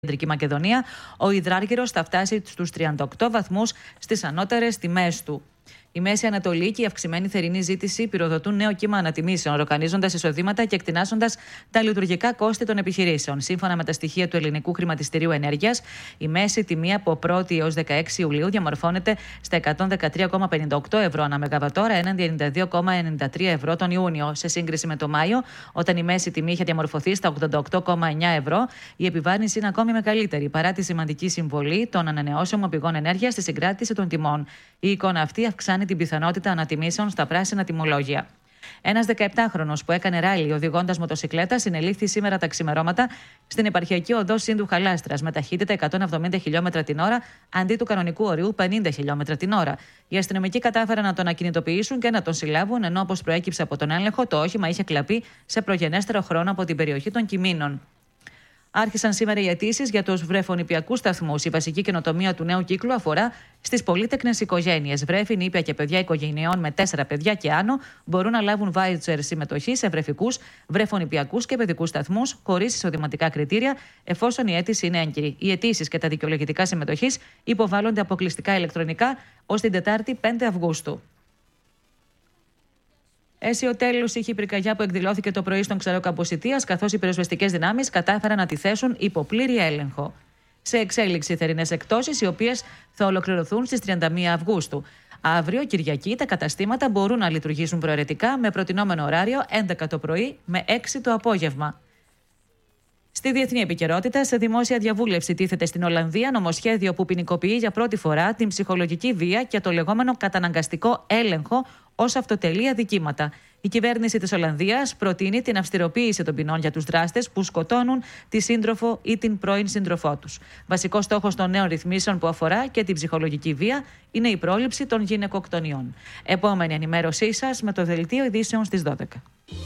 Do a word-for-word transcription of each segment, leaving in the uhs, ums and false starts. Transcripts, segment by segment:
Κεντρική Μακεδονία, ο υδράργυρος θα φτάσει στους τριάντα οκτώ βαθμούς στις ανώτερες τιμές του. Η Μέση Ανατολή και η αυξημένη θερινή ζήτηση πυροδοτούν νέο κύμα ανατιμήσεων, ροκανίζοντας εισοδήματα και εκτινάσσοντας τα λειτουργικά κόστη των επιχειρήσεων. Σύμφωνα με τα στοιχεία του Ελληνικού Χρηματιστηρίου Ενέργειας, η μέση τιμή από πρώτη έως δεκαέξι Ιουλίου διαμορφώνεται στα εκατόν δεκατρία κόμμα πενήντα οκτώ ευρώ ανά μεγαβατόρα έναντι ενενήντα δύο κόμμα ενενήντα τρία ευρώ τον Ιούνιο. Σε σύγκριση με το Μάιο, όταν η μέση τιμή είχε διαμορφωθεί στα ογδόντα οκτώ κόμμα εννέα ευρώ, η επιβάρυνση είναι ακόμη μεγαλύτερη, παρά τη σημαντική συμβολή των ανανεώσιμων πηγών ενέργειας στη συγκράτηση των τιμών. Η εικόνα αυτή αυξάνει την πιθανότητα ανατιμήσεων στα πράσινα τιμολόγια. Ένας δεκαεπτάχρονος που έκανε ράλι οδηγώντας μοτοσικλέτα συνελήφθη σήμερα τα ξημερώματα στην επαρχιακή οδό Σύνδου Χαλάστρας με ταχύτητα εκατόν εβδομήντα χιλιόμετρα την ώρα αντί του κανονικού ορίου πενήντα χιλιόμετρα την ώρα. Οι αστυνομικοί κατάφεραν να τον ακινητοποιήσουν και να τον συλλάβουν, ενώ όπως προέκυψε από τον έλεγχο, το όχημα είχε κλαπεί σε προγενέστερο χρόνο από την περιοχή των Κιμίνων. Άρχισαν σήμερα οι αιτήσεις για τους βρεφονηπιακούς σταθμούς. Η βασική καινοτομία του νέου κύκλου αφορά στις πολύτεκνες οικογένειες. Βρέφη, νήπια και παιδιά οικογενειών με τέσσερα παιδιά και άνω μπορούν να λάβουν βάουτσερ συμμετοχή σε βρεφικούς, βρεφονηπιακούς και παιδικούς σταθμούς χωρίς εισοδηματικά κριτήρια, εφόσον η αίτηση είναι έγκυρη. Οι αιτήσεις και τα δικαιολογητικά συμμετοχής υποβάλλονται αποκλειστικά ηλεκτρονικά ως την Τετάρτη πέντε Αυγούστου. Αίσιο τέλος είχε η πυρκαγιά που εκδηλώθηκε το πρωί στον Ξαρόκαμπο Σιτίας, καθώς οι πυροσβεστικές δυνάμεις κατάφεραν να τη θέσουν υπό πλήρη έλεγχο. Σε εξέλιξη θερινές εκτόσεις, οι οποίες θα ολοκληρωθούν στις τριάντα μία Αυγούστου. Αύριο, Κυριακή, τα καταστήματα μπορούν να λειτουργήσουν προαιρετικά με προτινόμενο ωράριο έντεκα το πρωί με έξι το απόγευμα. Στη διεθνή επικαιρότητα, σε δημόσια διαβούλευση τίθεται στην Ολλανδία νομοσχέδιο που ποινικοποιεί για πρώτη φορά την ψυχολογική βία και το λεγόμενο καταναγκαστικό έλεγχο ως αυτοτελή αδικήματα. Η κυβέρνηση της Ολλανδίας προτείνει την αυστηροποίηση των ποινών για τους δράστες που σκοτώνουν τη σύντροφο ή την πρώην σύντροφό τους. Βασικός στόχος των νέων ρυθμίσεων που αφορά και την ψυχολογική βία είναι η πρόληψη των γυναικοκτονιών. Επόμενη ενημέρωσή σας με το δελτίο ειδήσεων στις δώδεκα.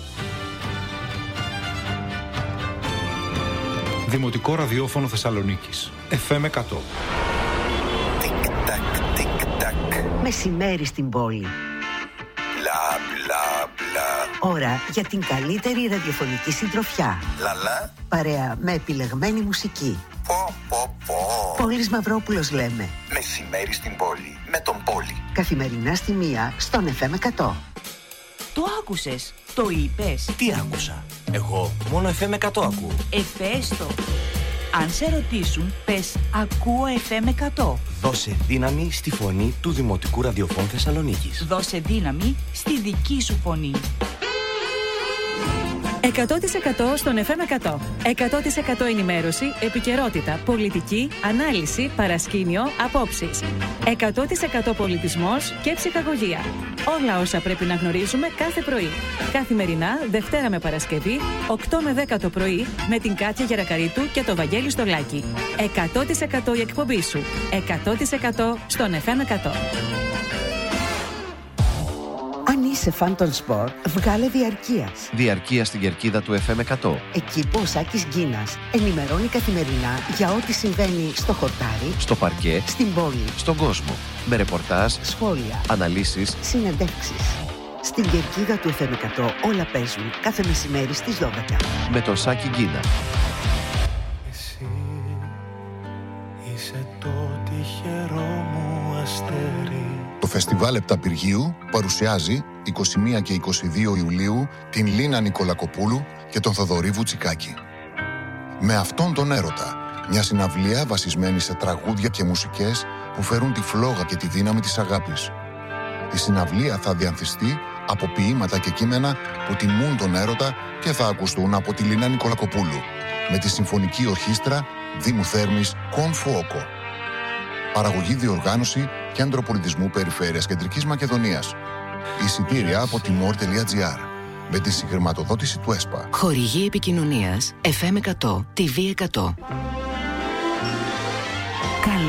Δημοτικό ραδιόφωνο Θεσσαλονίκης. εφ εμ εκατό. Τικ-τακ, τικ-τακ. Μεσημέρι στην πόλη. Μπλα, μπλα, μπλα. Ώρα για την καλύτερη ραδιοφωνική συντροφιά. Λαλά. Παρέα με επιλεγμένη μουσική. Πω, πω, πω. Πόλης Μαυρόπουλος λέμε. Μεσημέρι στην πόλη. Με τον Πόλη. Καθημερινά στη μία στον εφ εμ εκατό. Το άκουσες, το είπες. Τι άκουσα? Εγώ μόνο εφ εμ εκατό ακούω. Εφέστο. Αν σε ρωτήσουν, πες ακούω εφ εμ εκατό. Δώσε δύναμη στη φωνή του Δημοτικού Ραδιοφώνου Θεσσαλονίκης. Δώσε δύναμη στη δική σου φωνή. εκατό τοις εκατό στον εφ εμ εκατό. εκατό τοις εκατό ενημέρωση, επικαιρότητα, πολιτική, ανάλυση, παρασκήνιο, απόψεις. εκατό τοις εκατό πολιτισμός και ψυχαγωγία. Όλα όσα πρέπει να γνωρίζουμε κάθε πρωί. Καθημερινά, Δευτέρα με Παρασκευή, οκτώ με δέκα το πρωί, με την Κάτια Γερακαρίτου και το Βαγγέλη Στολάκη. εκατό τοις εκατό η εκπομπή σου. εκατό τοις εκατό στον εφ εμ εκατό. Αν είσαι φαν των σπορ, βγάλε διαρκείας. Διαρκεία στην κερκίδα του εφ εμ εκατό. Εκεί που ο Σάκης Γκίνας ενημερώνει καθημερινά για ό,τι συμβαίνει στο χορτάρι, Στο παρκέ, στην πόλη, στον κόσμο. Με ρεπορτάζ, σχόλια, αναλύσεις. συνεντεύξεις. Στην κερκίδα του εφ εμ εκατό όλα παίζουν κάθε μεσημέρι στις δώδεκα. Με τον Σάκη Γκίνα. Εσύ είσαι το τυχερό μου αστέρι. Το Φεστιβάλ Επταπηργίου παρουσιάζει είκοσι μία και είκοσι δύο Ιουλίου την Λίνα Νικολακοπούλου και τον Θοδωρή Βουτσικάκη. Με αυτόν τον έρωτα, μια συναυλία βασισμένη σε τραγούδια και μουσικές που φέρουν τη φλόγα και τη δύναμη της αγάπης. Η συναυλία θα διανθιστεί από ποίηματα και κείμενα που τιμούν τον έρωτα και θα ακουστούν από τη Λίνα Νικολακοπούλου με τη Συμφωνική Ορχήστρα Δήμου Θέρμης Κον Φουόκο. Παραγωγή, διοργάνωση Κέντρο Πολιτισμού Περιφέρειας Κεντρικής Μακεδονίας. Εισιτήρια από τιμόρ τελεία τζι άρ με τη συγχρηματοδότηση του ΕΣΠΑ. Χορηγή επικοινωνίας εφ εμ εκατό, τι βι εκατό.